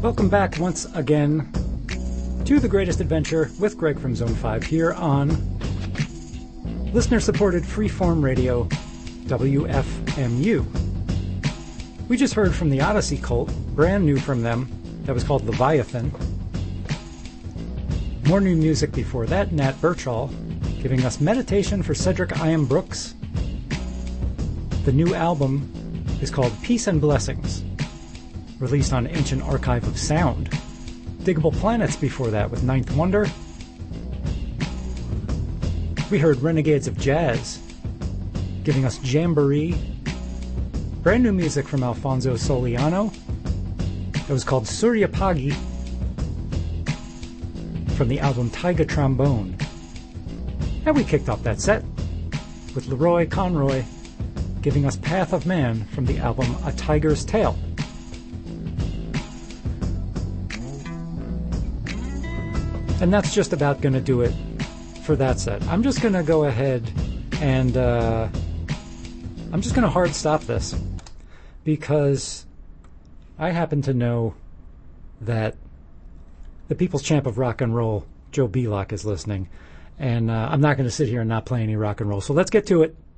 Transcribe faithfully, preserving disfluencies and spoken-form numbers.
Welcome back once again to The Greatest Adventure with Greg from Zone five here on listener-supported freeform radio W F M U. We just heard from the Odyssey Cult, brand new from them, that was called Leviathan. More new music before that, Nat Birchall giving us Meditation for Cedric Ian Brooks. The new album is called Peace and Blessings, released on Ancient Archive of Sound. Diggable Planets before that with Ninth Wonder. We heard Renegades of Jazz giving us Jamboree. Brand new music from Alfonso Soliano. It was called Suryapagi from the album Taiga Trombone. And we kicked off that set with Leroy Conroy giving us Path of Man from the album A Tiger's Tale. And that's just about going to do it for that set. I'm just going to go ahead and uh, I'm just going to hard stop this because I happen to know that the People's Champ of Rock and Roll, Joe Belloc, is listening. And uh, I'm not going to sit here and not play any rock and roll. So let's get to it.